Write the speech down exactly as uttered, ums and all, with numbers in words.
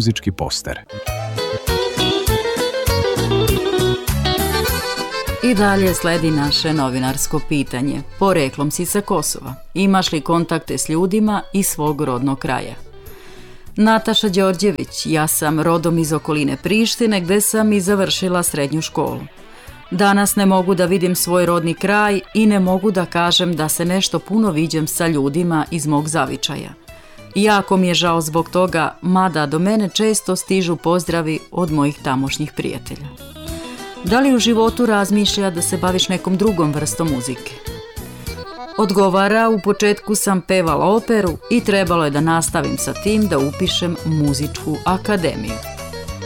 muzički poster. I dalje sledi naše novinarsko pitanje. Poreklom si sa Kosova. Imaš li kontakte s ljudima iz svog rodnog kraja? Nataša Đorđević, ja sam rodom iz okoline Prištine gde sam i završila srednju školu. Danas ne mogu da vidim svoj rodni kraj i ne mogu da kažem da se nešto puno viđam sa ljudima iz mog zavičaja. Jako mi je žao zbog toga, mada do mene često stižu pozdravi od mojih tamošnjih prijatelja. Da li u životu razmišlja da se baviš nekom drugom vrstom muzike? Odgovara, u početku sam pevala operu i trebalo je da nastavim sa tim da upišem muzičku akademiju.